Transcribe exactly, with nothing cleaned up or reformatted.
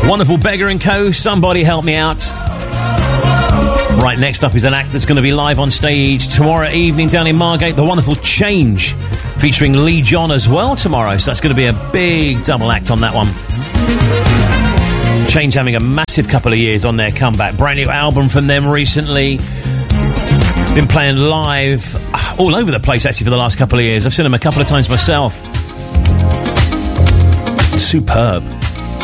Wonderful Beggar and Co. Somebody Help Me Out. Right, next up is an act that's going to be live on stage tomorrow evening down in Margate. The wonderful Change, featuring Lee John as well tomorrow. So that's going to be a big double act on that one. Change having a massive couple of years on their comeback. Brand new album from them recently. Been playing live all over the place actually for the last couple of years. I've seen them a couple of times myself. Superb.